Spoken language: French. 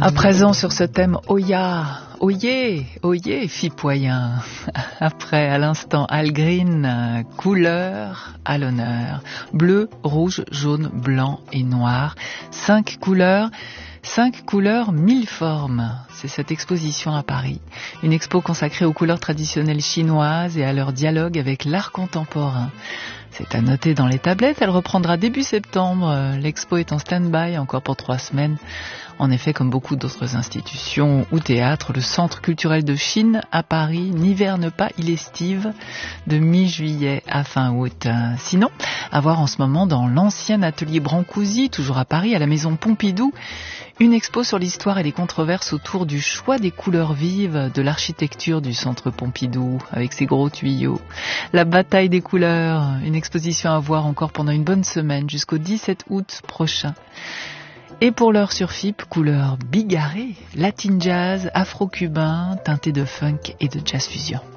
À présent sur ce thème Oya, oyez, oyez, fipoyen. Après, à l'instant, Algreen, couleur à l'honneur. Bleu, rouge, jaune, blanc et noir. 5 couleurs, 1000 formes. C'est cette exposition à Paris. Une expo consacrée aux couleurs traditionnelles chinoises et à leur dialogue avec l'art contemporain. C'est à noter dans les tablettes, elle reprendra début septembre. L'expo est en stand-by encore pour 3 semaines. En effet, comme beaucoup d'autres institutions ou théâtres, le Centre culturel de Chine à Paris n'hiverne pas, il estive de mi-juillet à fin août. Sinon, à voir en ce moment dans l'ancien atelier Brancusi, toujours à Paris, à la maison Pompidou, une expo sur l'histoire et les controverses autour du choix des couleurs vives de l'architecture du Centre Pompidou, avec ses gros tuyaux. La bataille des couleurs, une exposition à voir encore pendant une bonne semaine, jusqu'au 17 août prochain. Et pour l'heure sur FIP, couleur bigarrée, latin jazz, afro-cubain, teinté de funk et de jazz fusion.